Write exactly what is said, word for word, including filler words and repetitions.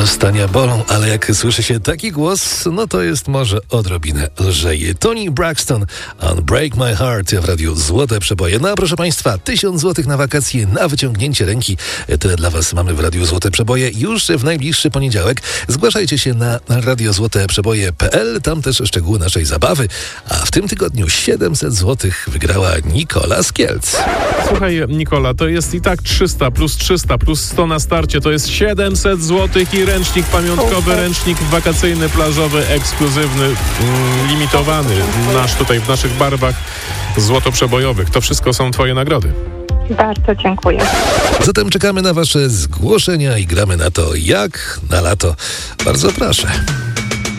Rozstania bolą, ale jak słyszy się taki głos, no to jest może odrobinę lżej. Toni Braxton, Unbreak My Heart w radiu Złote Przeboje. No a proszę Państwa, tysiąc złotych na wakacje, na wyciągnięcie ręki. Tyle dla Was mamy w radiu Złote Przeboje już w najbliższy poniedziałek. Zgłaszajcie się na radio złote przeboje kropka p l, tam też szczegóły naszej zabawy. A w tym tygodniu siedemset złotych wygrała Nikola z Kielc. Słuchaj, Nikola, to jest i tak trzysta plus trzysta plus sto na starcie, to jest siedemset złotych i ręcznik pamiątkowy, ręcznik wakacyjny, plażowy, ekskluzywny, mm, limitowany, nasz tutaj w naszych barwach złotoprzebojowych. To wszystko są Twoje nagrody. Bardzo dziękuję. Zatem czekamy na Wasze zgłoszenia i gramy na to jak na lato. Bardzo proszę.